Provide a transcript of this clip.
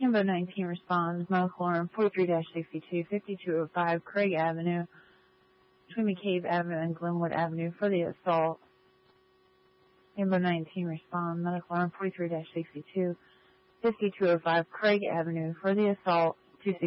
Himbo 19 responds, medical alarm 43-62, 5205 Craig Avenue, between McCabe Avenue and Glenwood Avenue for the assault. Himbo 19 responds, medical alarm 43-62, 5205 Craig Avenue for the assault.